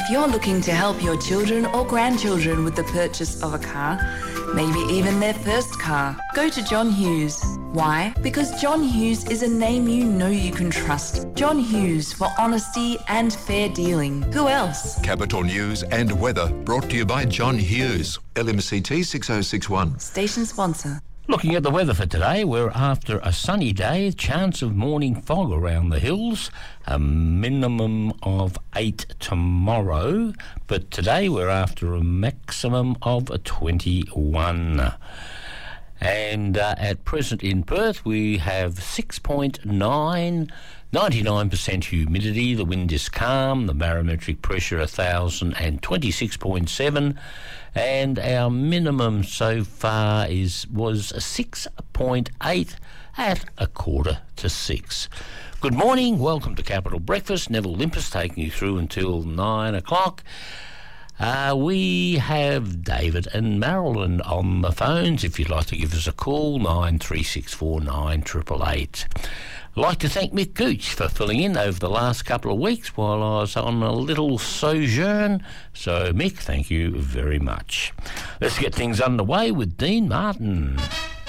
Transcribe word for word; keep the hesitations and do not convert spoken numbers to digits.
If you're looking to help your children or grandchildren with the purchase of a car, maybe even their first car, go to John Hughes. Why? Because John Hughes is a name you know you can trust. John Hughes, for honesty and fair dealing. Who else? Capital News and weather brought to you by John Hughes. L M C T six oh six one. Station sponsor. Looking at the weather for today, we're after a sunny day, chance of morning fog around the hills, a minimum of eight tomorrow, but today we're after a maximum of twenty-one. And uh, at present in Perth, we have six point nine, ninety-nine percent humidity, the wind is calm, the barometric pressure one thousand twenty-six point seven, and our minimum so far is was six point eight at a quarter to six. Good morning, welcome to Capital Breakfast. Neville Limpus taking you through until nine o'clock. Uh, we have David and Marilyn on the phones. If you'd like to give us a call, nine three six four nine eight eight eight. I'd like to thank Mick Gooch for filling in over the last couple of weeks while I was on a little sojourn. So, Mick, thank you very much. Let's get things underway with Dean Martin.